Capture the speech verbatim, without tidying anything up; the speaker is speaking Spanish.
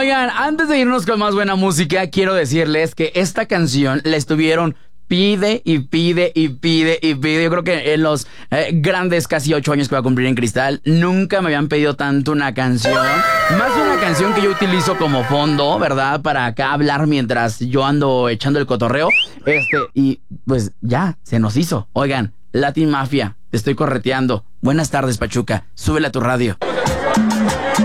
Oigan, antes de irnos con más buena música, quiero decirles que esta canción la estuvieron pide y pide y pide y pide. Yo creo que en los eh, grandes casi ocho años que voy a cumplir en Cristal, nunca me habían pedido tanto una canción. Más una canción que yo utilizo como fondo, ¿verdad? Para acá hablar mientras yo ando echando el cotorreo. Este, y pues ya, se nos hizo. Oigan, Latin Mafia, te estoy correteando. Buenas tardes, Pachuca. Súbele a tu radio.